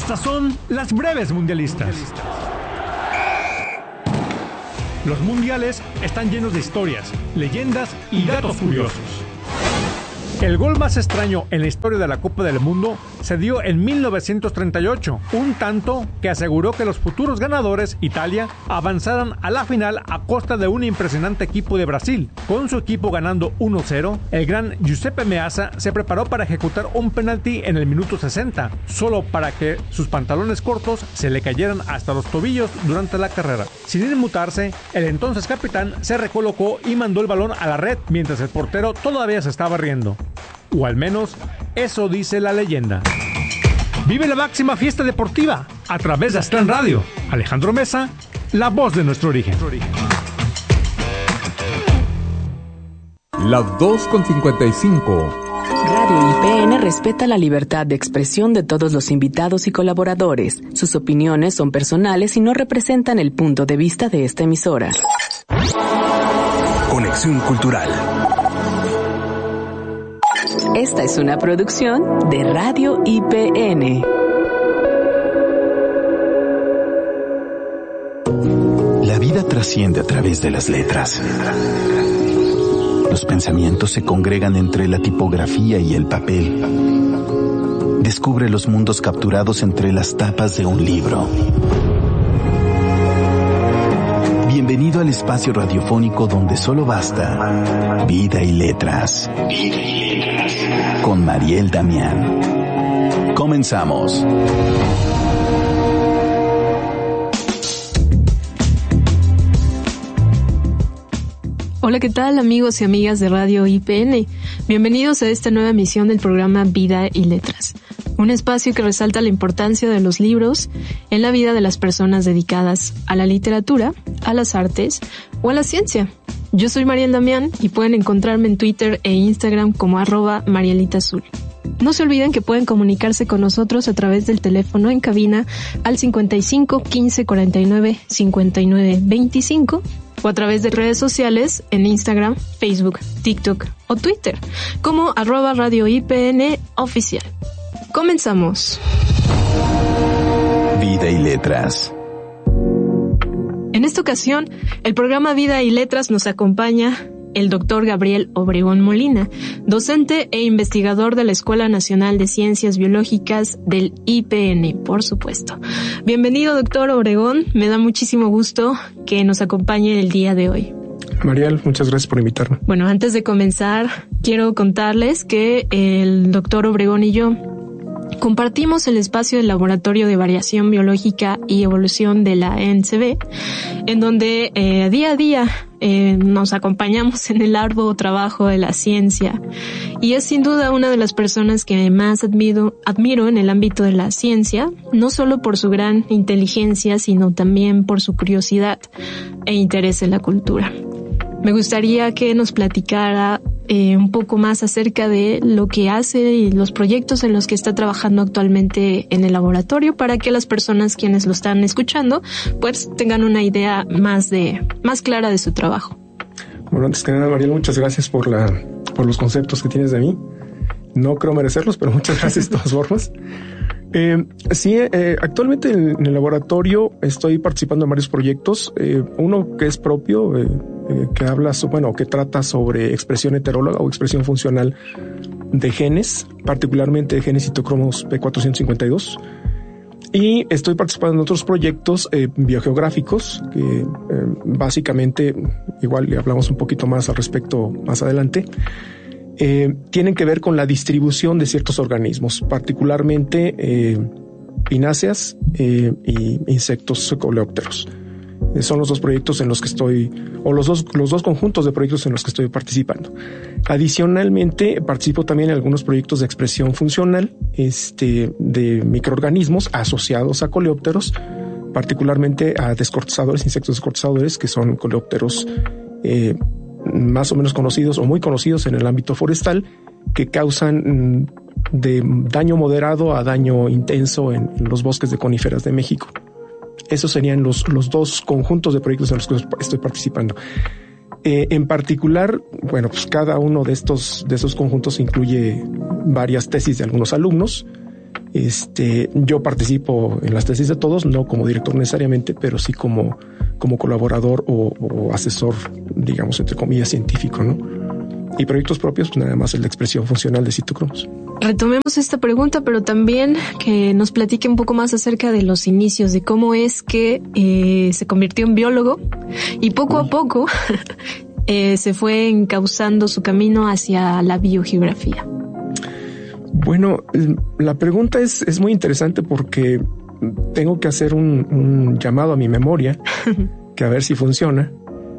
Estas son las breves mundialistas. Los mundiales están llenos de historias, leyendas y datos curiosos. El gol más extraño en la historia de la Copa del Mundo se dio en 1938, un tanto que aseguró que los futuros ganadores, Italia, avanzaran a la final a costa de un impresionante equipo de Brasil. Con su equipo ganando 1-0, el gran Giuseppe Meazza se preparó para ejecutar un penalti en el minuto 60, solo para que sus pantalones cortos se le cayeran hasta los tobillos durante la carrera. Sin inmutarse, el entonces capitán se recolocó y mandó el balón a la red, mientras el portero todavía se estaba riendo. O al menos, eso dice la leyenda. Vive la máxima fiesta deportiva a través de Aztlán Radio. Alejandro Mesa, la voz de nuestro origen. Las 2:55. Radio IPN respeta la libertad de expresión de todos los invitados y colaboradores. Sus opiniones son personales y no representan el punto de vista de esta emisora. Conexión Cultural. Esta es una producción de Radio IPN. La vida trasciende a través de las letras. Los pensamientos se congregan entre la tipografía y el papel. Descubre los mundos capturados entre las tapas de un libro. Bienvenido al espacio radiofónico donde solo basta vida y letras. Vida y letras. Con Mariel Damián. Comenzamos. Hola, ¿qué tal, amigos y amigas de Radio IPN? Bienvenidos a esta nueva emisión del programa Vida y Letras, un espacio que resalta la importancia de los libros en la vida de las personas dedicadas a la literatura, a las artes o a la ciencia. Yo soy Mariel Damián y pueden encontrarme en Twitter e Instagram como @marielitaazul. No se olviden que pueden comunicarse con nosotros a través del teléfono en cabina al 55 15 49 59 25 o a través de redes sociales en Instagram, Facebook, TikTok o Twitter como @Radio IPN oficial. Comenzamos. Vida y Letras. En esta ocasión, el programa Vida y Letras nos acompaña el doctor Gabriel Obregón Molina, docente e investigador de la Escuela Nacional de Ciencias Biológicas del IPN, por supuesto. Bienvenido, doctor Obregón. Me da muchísimo gusto que nos acompañe el día de hoy. Mariel, muchas gracias por invitarme. Bueno, antes de comenzar, quiero contarles que el doctor Obregón y yo compartimos el espacio del Laboratorio de Variación Biológica y Evolución de la ENCB, en donde día a día nos acompañamos en el arduo trabajo de la ciencia, y es sin duda una de las personas que más admiro en el ámbito de la ciencia, no solo por su gran inteligencia, sino también por su curiosidad e interés en la cultura. Me gustaría que nos platicara un poco más acerca de lo que hace y los proyectos en los que está trabajando actualmente en el laboratorio, para que las personas quienes lo están escuchando pues tengan una idea más clara de su trabajo. Bueno, antes que nada, Mariel, muchas gracias por los conceptos que tienes de mí. No creo merecerlos, pero muchas gracias de todas formas. Actualmente en el laboratorio estoy participando en varios proyectos. Uno que es propio, que trata sobre expresión heteróloga o expresión funcional de genes, particularmente de genes citocromos P452. Y estoy participando en otros proyectos biogeográficos que básicamente, igual le hablamos un poquito más al respecto más adelante, tienen que ver con la distribución de ciertos organismos, particularmente pináceas y insectos coleópteros. Son los dos proyectos en los que estoy, o los dos conjuntos de proyectos en los que estoy participando. Adicionalmente, participo también en algunos proyectos de expresión funcional, de microorganismos asociados a coleópteros, particularmente a descortizadores, insectos descortizadores, que son coleópteros más o menos conocidos o muy conocidos en el ámbito forestal, que causan de daño moderado a daño intenso en los bosques de coníferas de México. Esos serían los dos conjuntos de proyectos en los que estoy participando. En particular, bueno, pues cada uno de esos conjuntos incluye varias tesis de algunos alumnos. Yo participo en las tesis de todos, no como director necesariamente, pero sí como colaborador o asesor, digamos, entre comillas, científico, ¿no? Y proyectos propios, pues nada más es la expresión funcional de citocromos. Retomemos esta pregunta, pero también que nos platique un poco más acerca de los inicios, de cómo es que se convirtió en biólogo y poco a poco se fue encauzando su camino hacia la biogeografía. Bueno, la pregunta es muy interesante porque tengo que hacer un llamado a mi memoria, que a ver si funciona.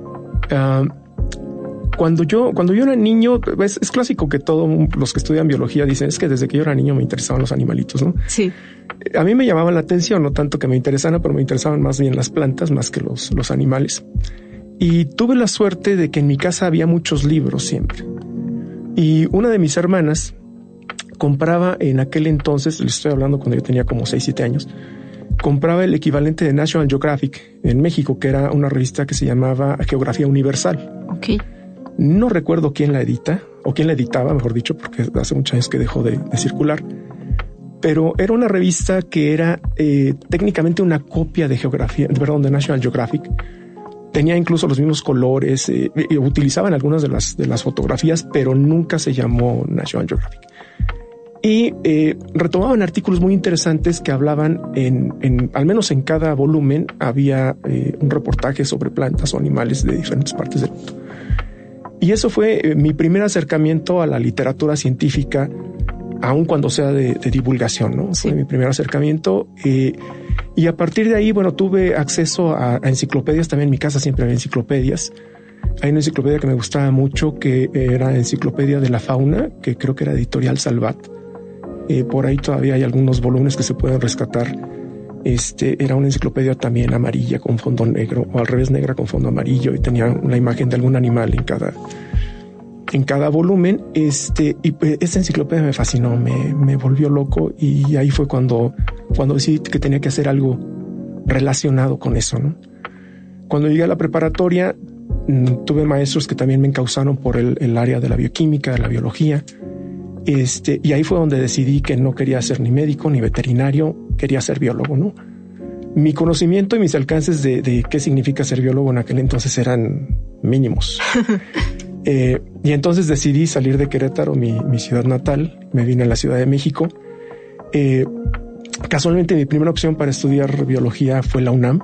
Cuando yo era niño, es clásico que todos los que estudian biología dicen, es que desde que yo era niño me interesaban los animalitos, ¿no? Sí. A mí me llamaban la atención, no tanto que me interesaran, pero me interesaban más bien las plantas, más que los animales. Y tuve la suerte de que en mi casa había muchos libros siempre. Y una de mis hermanas compraba en aquel entonces, les estoy hablando cuando yo tenía como 6, 7 años, compraba el equivalente de National Geographic en México, que era una revista que se llamaba Geografía Universal. Ok. No recuerdo quién la edita, o quién la editaba, mejor dicho, porque hace muchos años que dejó de circular. Pero era una revista que era técnicamente una copia de de National Geographic. Tenía incluso los mismos colores, utilizaban algunas de las fotografías, pero nunca se llamó National Geographic. Y retomaban artículos muy interesantes que hablaban al menos en cada volumen había un reportaje sobre plantas o animales de diferentes partes del mundo. Y eso fue mi primer acercamiento a la literatura científica, aun cuando sea de divulgación, ¿no? Sí. Fue mi primer acercamiento. Y a partir de ahí, bueno, tuve acceso a enciclopedias. También en mi casa siempre había enciclopedias. Hay una enciclopedia que me gustaba mucho, que era Enciclopedia de la Fauna, que creo que era editorial Salvat. Por ahí todavía hay algunos volúmenes que se pueden rescatar. Era una enciclopedia también amarilla con fondo negro, o al revés, negra con fondo amarillo, y tenía una imagen de algún animal en cada volumen. Y esta enciclopedia me fascinó, me volvió loco, y ahí fue cuando decidí que tenía que hacer algo relacionado con eso, ¿no? Cuando llegué a la preparatoria, tuve maestros que también me encauzaron por el área de la bioquímica, de la biología. Y ahí fue donde decidí que no quería ser ni médico ni veterinario, quería ser biólogo, ¿no? Mi conocimiento y mis alcances de qué significa ser biólogo en aquel entonces eran mínimos. Y entonces decidí salir de Querétaro, mi ciudad natal. Me vine a la Ciudad de México. Casualmente mi primera opción para estudiar biología fue la UNAM.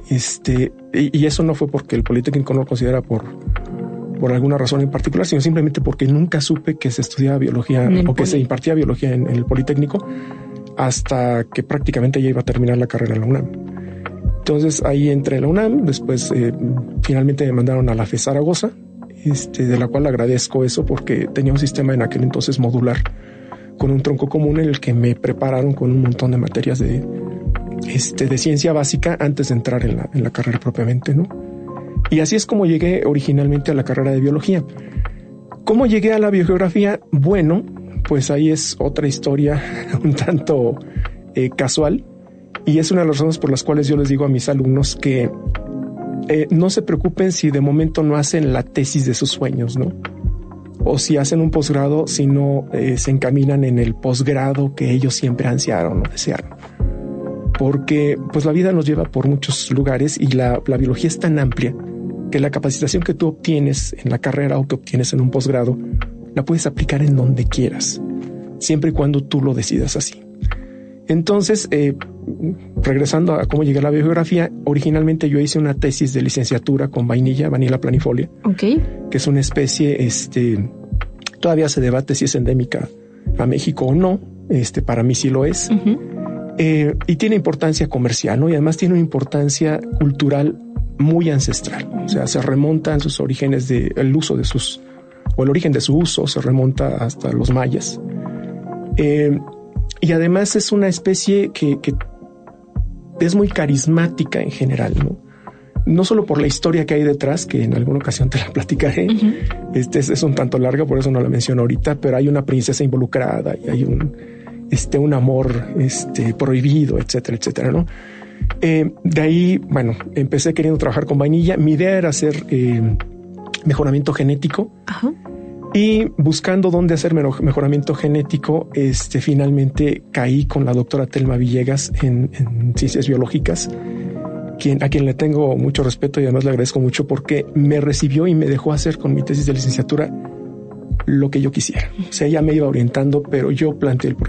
Y eso no fue porque el Politécnico no lo considera por alguna razón en particular, sino simplemente porque nunca supe que se estudiaba biología o que se impartía biología en el Politécnico hasta que prácticamente ya iba a terminar la carrera en la UNAM. Entonces ahí entré en la UNAM, después finalmente me mandaron a la FE Zaragoza, de la cual agradezco eso porque tenía un sistema en aquel entonces modular con un tronco común en el que me prepararon con un montón de materias de ciencia básica antes de entrar en la carrera propiamente, ¿no? Y así es como llegué originalmente a la carrera de biología. ¿Cómo llegué a la biogeografía? Bueno, pues ahí es otra historia un tanto casual, y es una de las razones por las cuales yo les digo a mis alumnos que no se preocupen si de momento no hacen la tesis de sus sueños, ¿no? O si hacen un posgrado, si no se encaminan en el posgrado que ellos siempre ansiaron o desearon. Porque pues la vida nos lleva por muchos lugares y la biología es tan amplia que la capacitación que tú obtienes en la carrera o que obtienes en un posgrado la puedes aplicar en donde quieras, siempre y cuando tú lo decidas así. Entonces, regresando a cómo llegué a la biogeografía, originalmente yo hice una tesis de licenciatura con vainilla, Vanilla planifolia, okay, que es una especie, todavía se debate si es endémica a México o no, para mí sí lo es. Uh-huh. Y tiene importancia comercial, ¿no? Y además tiene una importancia cultural muy ancestral. O sea, se remonta en sus orígenes el uso de el origen de su uso se remonta hasta los mayas. Y además es una especie que es muy carismática en general, ¿no? No solo por la historia que hay detrás, que en alguna ocasión te la platicaré. Uh-huh. Es un tanto larga, por eso no la menciono ahorita, pero hay una princesa involucrada y hay un amor prohibido, etcétera, etcétera, ¿no? De ahí, bueno, empecé queriendo trabajar con vainilla. Mi idea era hacer mejoramiento genético. Uh-huh. Y buscando dónde hacer mejoramiento genético, finalmente caí con la doctora Telma Villegas en Ciencias Biológicas, a quien le tengo mucho respeto y además le agradezco mucho porque me recibió y me dejó hacer con mi tesis de licenciatura lo que yo quisiera. O sea, ella me iba orientando, pero yo planteé el proyecto.